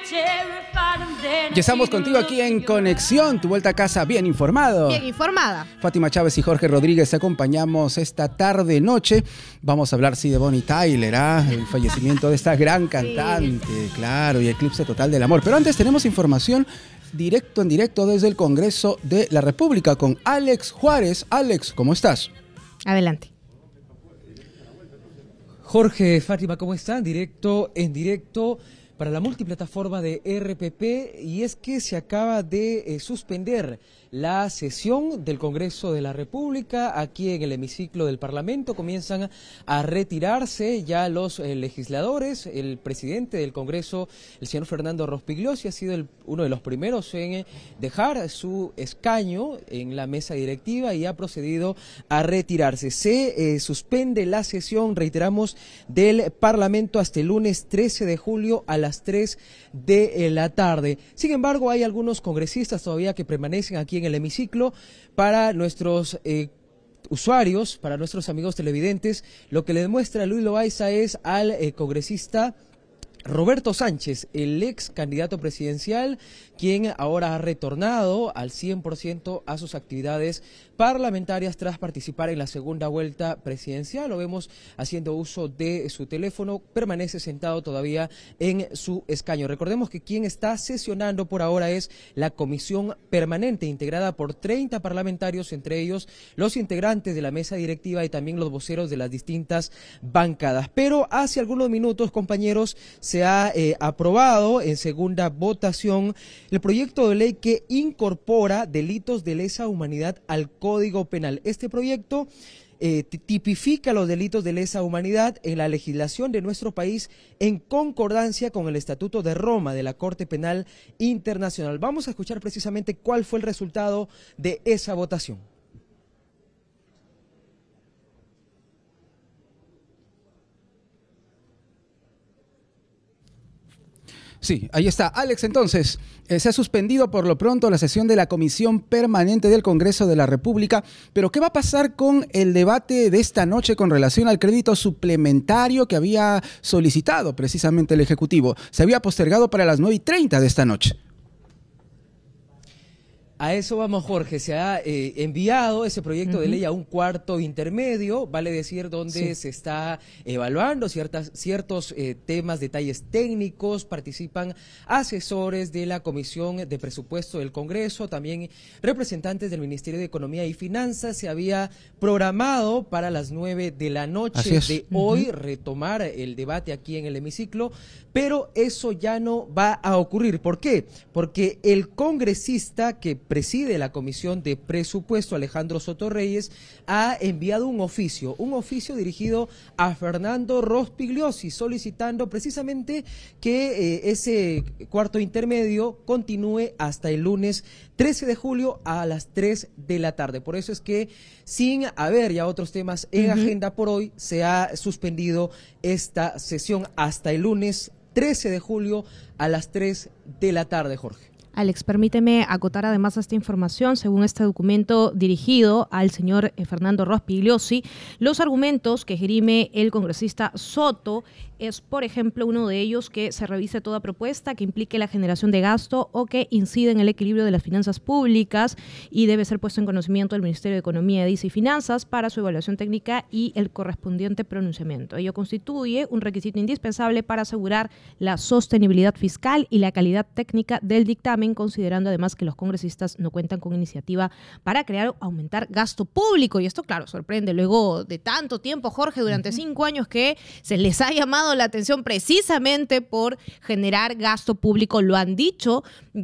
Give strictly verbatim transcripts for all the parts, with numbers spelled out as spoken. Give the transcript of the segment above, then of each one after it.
Ya estamos contigo aquí en Conexión, tu vuelta a casa bien informado. Bien informada. Fátima Chávez y Jorge Rodríguez te acompañamos esta tarde noche. Vamos a hablar sí de Bonnie Tyler, ¿ah? El fallecimiento de esta gran cantante, sí. Claro, y eclipse total del amor. Pero antes tenemos información directo en directo desde el Congreso de la República con Alex Juárez. Alex, ¿cómo estás? Adelante. Jorge, Fátima, ¿cómo están? Directo en directo para la multiplataforma de R P P, y es que se acaba de eh, suspender la sesión del Congreso de la República. Aquí en el hemiciclo del Parlamento comienzan a retirarse ya los eh, legisladores. El presidente del Congreso, el señor Fernando Rospigliosi, ha sido el, uno de los primeros en eh, dejar su escaño en la mesa directiva y ha procedido a retirarse. Se eh, suspende la sesión, reiteramos, del Parlamento hasta el lunes trece de julio a las tres de la tarde. Sin embargo, hay algunos congresistas todavía que permanecen aquí en el hemiciclo. Para nuestros eh, usuarios, para nuestros amigos televidentes, lo que le demuestra Luis Loaiza es al eh, congresista Roberto Sánchez, el ex candidato presidencial, quien ahora ha retornado al cien por ciento a sus actividades parlamentarias tras participar en la segunda vuelta presidencial. Lo vemos haciendo uso de su teléfono, permanece sentado todavía en su escaño. Recordemos que quien está sesionando por ahora es la comisión permanente, integrada por treinta parlamentarios, entre ellos los integrantes de la mesa directiva y también los voceros de las distintas bancadas. Pero hace algunos minutos, compañeros, se ha eh, aprobado en segunda votación el proyecto de ley que incorpora delitos de lesa humanidad al Código Penal. Este proyecto eh, tipifica los delitos de lesa humanidad en la legislación de nuestro país en concordancia con el Estatuto de Roma de la Corte Penal Internacional. Vamos a escuchar precisamente cuál fue el resultado de esa votación. Sí, ahí está. Alex, entonces, eh, se ha suspendido por lo pronto la sesión de la Comisión Permanente del Congreso de la República, pero ¿qué va a pasar con el debate de esta noche con relación al crédito suplementario que había solicitado precisamente el Ejecutivo? Se había postergado para las nueve y treinta de esta noche. A eso vamos, Jorge. Se ha eh, enviado ese proyecto uh-huh. de ley a un cuarto intermedio, vale decir, donde sí. se está evaluando ciertas, ciertos eh, temas, detalles técnicos. Participan asesores de la Comisión de Presupuesto del Congreso, también representantes del Ministerio de Economía y Finanzas. Se había programado para las nueve de la noche de uh-huh. hoy retomar el debate aquí en el hemiciclo, pero eso ya no va a ocurrir. ¿Por qué? Porque el congresista que preside la Comisión de Presupuesto, Alejandro Soto Reyes, ha enviado un oficio, un oficio dirigido a Fernando Rospigliosi, solicitando precisamente que eh, ese cuarto intermedio continúe hasta el lunes trece de julio a las tres de la tarde. Por eso es que, sin haber ya otros temas en uh-huh. agenda por hoy, se ha suspendido esta sesión hasta el lunes trece de julio a las tres de la tarde, Jorge. Alex, permíteme acotar además esta información. Según este documento dirigido al señor Fernando Rospigliosi, los argumentos que esgrime el congresista Soto es, por ejemplo, uno de ellos, que se revise toda propuesta que implique la generación de gasto o que incida en el equilibrio de las finanzas públicas, y debe ser puesto en conocimiento del Ministerio de Economía, D I C y Finanzas para su evaluación técnica y el correspondiente pronunciamiento. Ello constituye un requisito indispensable para asegurar la sostenibilidad fiscal y la calidad técnica del dictamen, considerando además que los congresistas no cuentan con iniciativa para crear o aumentar gasto público. Y esto, claro, sorprende luego de tanto tiempo, Jorge, durante uh-huh. cinco años que se les ha llamado la atención precisamente por generar gasto público. Lo han dicho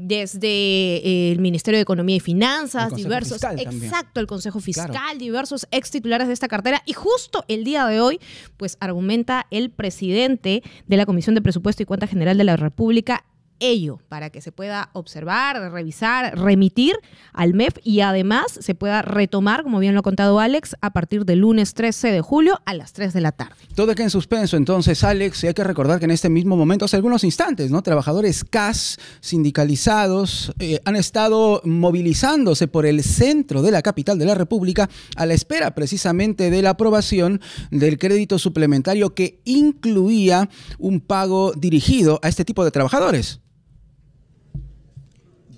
desde el Ministerio de Economía y Finanzas, diversos, exacto, el Consejo Fiscal, claro. diversos ex titulares de esta cartera, y justo el día de hoy, pues argumenta el presidente de la Comisión de Presupuesto y Cuenta General de la República ello, para que se pueda observar, revisar, remitir al M E F y además se pueda retomar, como bien lo ha contado Alex, a partir del lunes trece de julio a las tres de la tarde. Todo queda en suspenso entonces, Alex, y hay que recordar que en este mismo momento, hace algunos instantes, ¿no? Trabajadores C A S sindicalizados eh, han estado movilizándose por el centro de la capital de la República a la espera precisamente de la aprobación del crédito suplementario que incluía un pago dirigido a este tipo de trabajadores.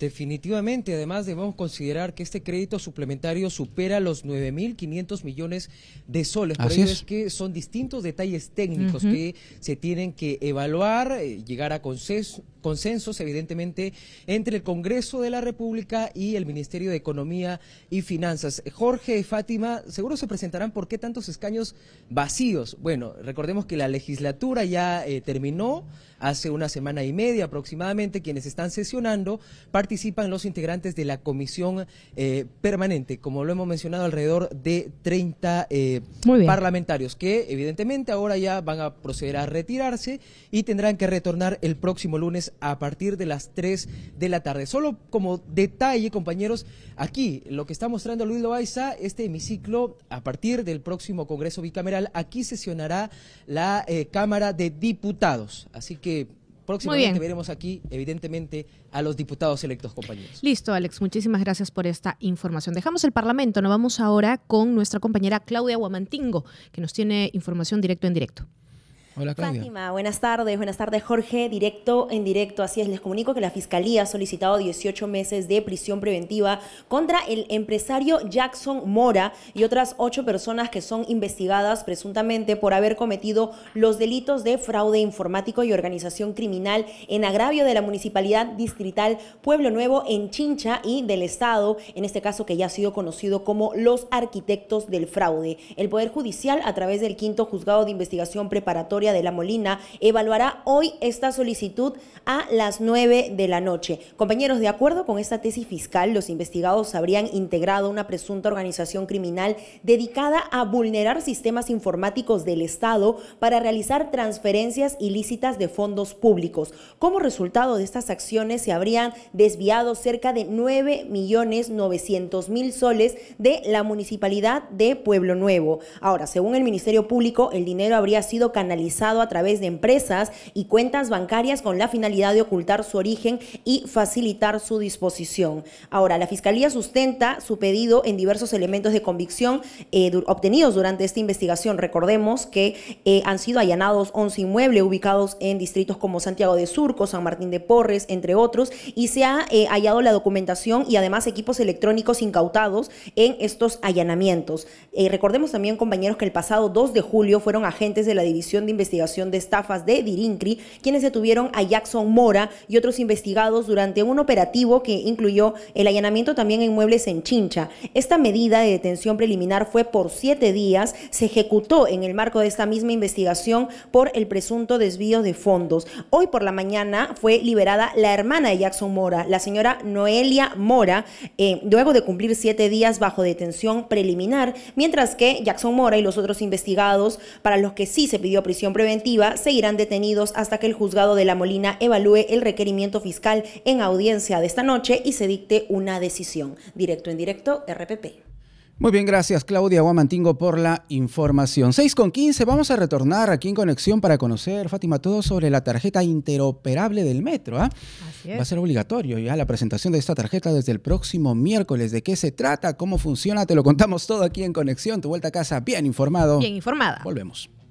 Definitivamente, además debemos considerar que este crédito suplementario supera los nueve mil quinientos millones de soles. Por Así ello es. es que son distintos detalles técnicos Ujú. que se tienen que evaluar, eh, llegar a consenso, consensos, evidentemente, entre el Congreso de la República y el Ministerio de Economía y Finanzas. Jorge, Fátima, seguro se presentarán por qué tantos escaños vacíos. Bueno, recordemos que la legislatura ya eh, terminó hace una semana y media aproximadamente. Quienes están sesionando participan los integrantes de la comisión eh, permanente, como lo hemos mencionado, alrededor de treinta eh, Muy bien. parlamentarios que evidentemente ahora ya van a proceder a retirarse y tendrán que retornar el próximo lunes a partir de las tres de la tarde. Solo como detalle, compañeros, aquí lo que está mostrando Luis Loaiza, este hemiciclo, a partir del próximo Congreso Bicameral, aquí sesionará la eh, Cámara de Diputados. Así que próximamente veremos aquí, evidentemente, a los diputados electos, compañeros. Listo, Alex, muchísimas gracias por esta información. Dejamos el Parlamento, nos vamos ahora con nuestra compañera Claudia Huamantingo, que nos tiene información directo en directo. Hola, Claudia. Fátima, buenas tardes, buenas tardes Jorge, directo en directo, así es, les comunico que la Fiscalía ha solicitado dieciocho meses de prisión preventiva contra el empresario Jackson Mora y otras ocho personas que son investigadas presuntamente por haber cometido los delitos de fraude informático y organización criminal en agravio de la Municipalidad Distrital Pueblo Nuevo en Chincha y del Estado, en este caso que ya ha sido conocido como los arquitectos del fraude. El Poder Judicial, a través del quinto Juzgado de Investigación Preparatoria de La Molina, evaluará hoy esta solicitud a las nueve de la noche. Compañeros, de acuerdo con esta tesis fiscal, los investigados habrían integrado una presunta organización criminal dedicada a vulnerar sistemas informáticos del Estado para realizar transferencias ilícitas de fondos públicos. Como resultado de estas acciones se habrían desviado cerca de nueve millones novecientos mil soles de la Municipalidad de Pueblo Nuevo. Ahora, según el Ministerio Público, el dinero habría sido canalizado a través de empresas y cuentas bancarias con la finalidad de ocultar su origen y facilitar su disposición. Ahora, la Fiscalía sustenta su pedido en diversos elementos de convicción eh, obtenidos durante esta investigación. Recordemos que eh, han sido allanados once inmuebles ubicados en distritos como Santiago de Surco, San Martín de Porres, entre otros, y se ha eh, hallado la documentación y además equipos electrónicos incautados en estos allanamientos. Eh, recordemos también, compañeros, que el pasado dos de julio fueron agentes de la División de Investigación de Estafas de Dirincri quienes detuvieron a Jackson Mora y otros investigados durante un operativo que incluyó el allanamiento también en inmuebles en Chincha. Esta medida de detención preliminar fue por siete días, se ejecutó en el marco de esta misma investigación por el presunto desvío de fondos. Hoy por la mañana fue liberada la hermana de Jackson Mora, la señora Noelia Mora, eh, luego de cumplir siete días bajo detención preliminar, mientras que Jackson Mora y los otros investigados, para los que sí se pidió prisión preventiva, seguirán detenidos hasta que el juzgado de La Molina evalúe el requerimiento fiscal en audiencia de esta noche y se dicte una decisión. Directo en directo, R P P. Muy bien, gracias Claudia Huamantingo por la información. seis con quince, vamos a retornar aquí en Conexión para conocer, Fátima, todo sobre la tarjeta interoperable del metro. ¿eh? Así es. Va a ser obligatorio ya la presentación de esta tarjeta desde el próximo miércoles. ¿De qué se trata? ¿Cómo funciona? Te lo contamos todo aquí en Conexión. Tu vuelta a casa bien informado. Bien informada. Volvemos.